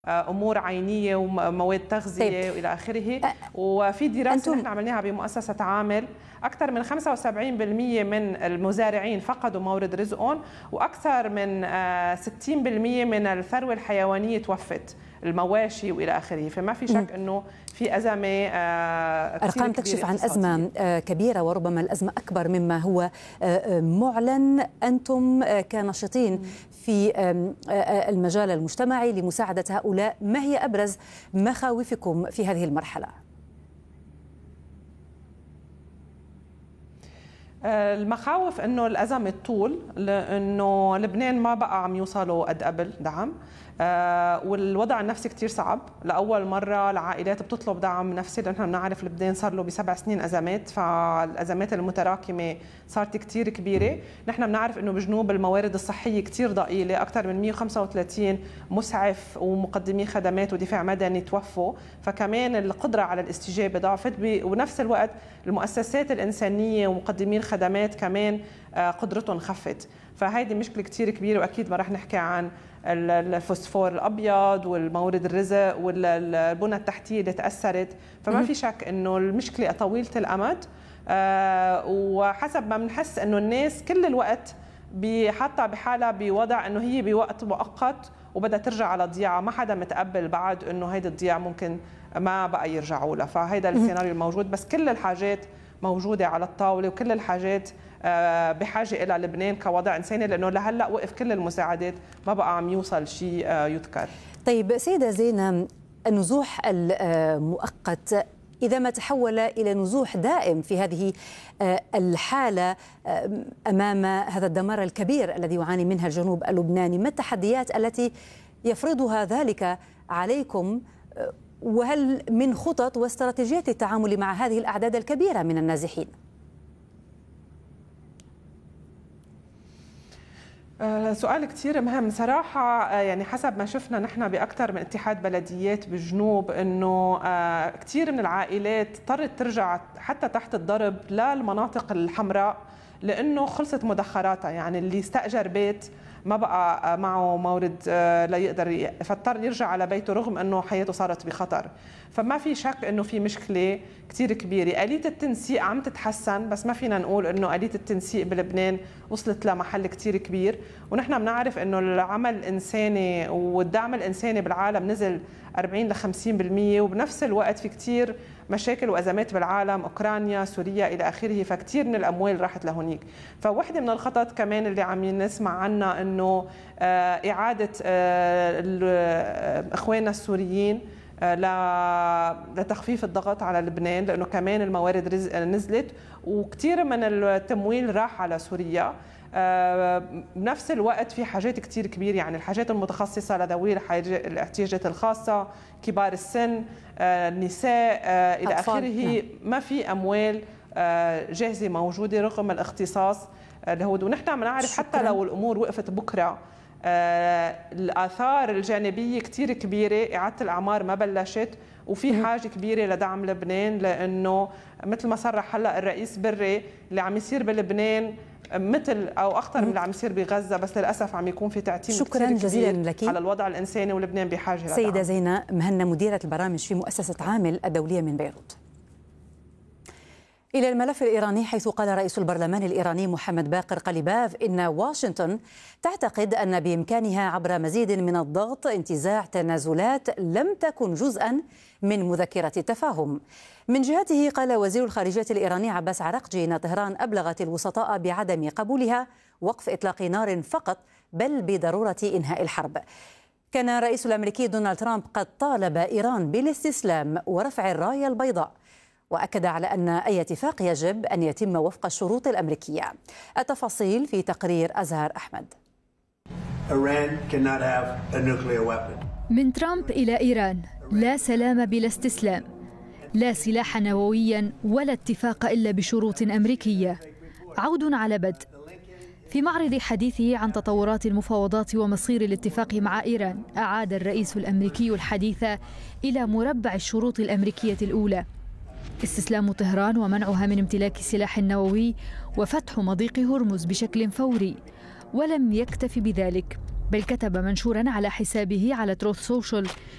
امور عينيه ومواد تغذيه والى اخره. وفي دراسه نحن عملناها بمؤسسه عامل، اكثر من 75% من المزارعين فقدوا مورد رزقهم، واكثر من 60% من الثروه الحيوانيه توفت، المواشي والى اخره. فما في شك انه في ازمه ارقام تكشف عن ازمه كبيره، وربما الازمه اكبر مما هو معلن. انتم كناشطين في المجال المجتمعي لمساعده هؤلاء، ما هي ابرز مخاوفكم في هذه المرحله؟ المخاوف انه الازمه تطول، لانه لبنان ما بقى عم يوصلوا قد قبل دعم، والوضع النفسي كتير صعب. لاول مره العائلات بتطلب دعم نفسي، لأنه بنعرف لبنان صار له ب7 سنين ازمات، فالازمات المتراكمه صارت كتير كبيره. نحن بنعرف انه بجنوب الموارد الصحيه كتير ضئيله، اكثر من 135 مسعف ومقدمي خدمات ودفاع مدني توفوا، فكمان القدره على الاستجابه ضعفت. ونفس الوقت المؤسسات الانسانيه ومقدمي الخدمات كمان قدرتهم خفت. فهيدي مشكله كتير كبيره، واكيد ما رح نحكي عن الفوسفور الابيض والمورد الرزق والبنى التحتيه اللي تاثرت. فما في شك انه المشكله طويله الامد، وحسب ما بنحس انه الناس كل الوقت حاطه بحالها بوضع انه هي بوقت مؤقت وبدها ترجع على ضياعها، ما حدا متقبل بعد انه هيدي الضياع ممكن ما بقى يرجعوا لها. فهيدا السيناريو الموجود، بس كل الحاجات موجوده على الطاوله، وكل الحاجات بحاجه الى لبنان كوضع انساني، لانه لهلا وقف كل المساعدات، ما بقى عم يوصل شيء يذكر. طيب سيده زينه، النزوح المؤقت إذا ما تحول إلى نزوح دائم في هذه الحالة أمام هذا الدمار الكبير الذي يعاني منها الجنوب اللبناني، ما التحديات التي يفرضها ذلك عليكم؟ وهل من خطط واستراتيجيات للتعامل مع هذه الأعداد الكبيرة من النازحين؟ سؤال كتير مهم صراحة. يعني حسب ما شفنا نحن بأكثر من اتحاد بلديات بالجنوب، إنه كتير من العائلات اضطرت ترجع حتى تحت الضرب للمناطق الحمراء، لأنه خلصت مدخراتها. يعني اللي استأجر بيت ما بقى معه مورد ليقدر، فاضطر يرجع على بيته رغم أنه حياته صارت بخطر. فما في شك أنه في مشكلة كتير كبيرة. آلية التنسيق عم تتحسن، بس ما فينا نقول أنه آلية التنسيق بلبنان وصلت لمحل كتير كبير. ونحن بنعرف أنه العمل الإنساني والدعم الإنساني بالعالم نزل 40 ل 50%، وبنفس الوقت في كتير مشاكل وأزمات بالعالم، أوكرانيا، سوريا إلى آخره، فكتير من الأموال راحت لهونيك. فواحدة من الخطط كمان اللي عم نسمع عنها أنه إعادة إخواننا السوريين لتخفيف الضغط على لبنان، لأنه كمان الموارد نزلت وكتير من التمويل راح على سوريا. بنفس الوقت في حاجات كتير كبيرة، يعني الحاجات المتخصصة لذوي الاحتياجات الخاصة، كبار السن، النساء إلى آخره، ما في أموال جاهزة موجودة رغم الاختصاص الهود. ونحن عم نعرف حتى لو الأمور وقفت بكرة، الآثار الجانبية كتير كبيرة، إعادة الأعمار ما بلشت، وفي حاجة كبيرة لدعم لبنان، لأنه مثل ما صرح هلأ الرئيس بري اللي عم يصير بلبنان مثل أو أخطر من اللي عم يصير بغزة، بس للأسف عم يكون في تعتيم شكرا جزيلا لك على الوضع الإنساني، ولبنان بحاجة لدعم. سيدة زينة مهنا، مديرة البرامج في مؤسسة عامل الدولية من بيروت. إلى الملف الإيراني، حيث قال رئيس البرلمان الإيراني محمد باقر قليباف إن واشنطن تعتقد أن بإمكانها عبر مزيد من الضغط انتزاع تنازلات لم تكن جزءا من مذكرة التفاهم. من جهته قال وزير الخارجية الإيراني عباس عراقجي إن طهران أبلغت الوسطاء بعدم قبولها وقف إطلاق نار فقط، بل بضرورة إنهاء الحرب. كان الرئيس الأمريكي دونالد ترامب قد طالب إيران بالاستسلام ورفع الراية البيضاء، وأكد على أن أي اتفاق يجب أن يتم وفق الشروط الأمريكية. التفاصيل في تقرير أزهر أحمد. من ترامب إلى إيران: لا سلام بلا استسلام، لا سلاح نوويا ولا اتفاق إلا بشروط أمريكية. عود على بدء. في معرض حديثه عن تطورات المفاوضات ومصير الاتفاق مع إيران، أعاد الرئيس الأمريكي الحديث إلى مربع الشروط الأمريكية الأولى: استسلام طهران ومنعها من امتلاك سلاح نووي وفتح مضيق هرمز بشكل فوري. ولم يكتف بذلك، بل كتب منشورا على حسابه على تروث سوشيال